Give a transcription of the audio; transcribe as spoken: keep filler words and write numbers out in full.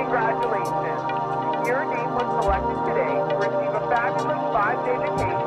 Congratulations. Your name was selected today to receive a fabulous five-day vacation